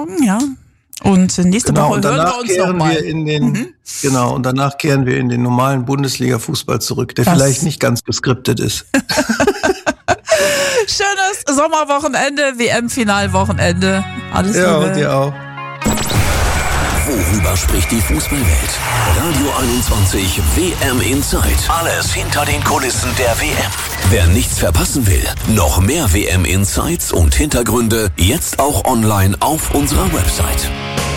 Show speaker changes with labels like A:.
A: ja. Und nächste Woche hören wir uns nochmal.
B: Genau, und danach kehren wir in den normalen Bundesliga-Fußball zurück, der vielleicht nicht ganz geskriptet ist.
A: Schönes Sommerwochenende, WM-Finalwochenende. Alles Liebe.
B: Ja, und dir auch.
C: Worüber spricht die Fußballwelt? Radio 21 WM Inside. Alles hinter den Kulissen der WM. Wer nichts verpassen will, noch mehr WM Insights und Hintergründe jetzt auch online auf unserer Website.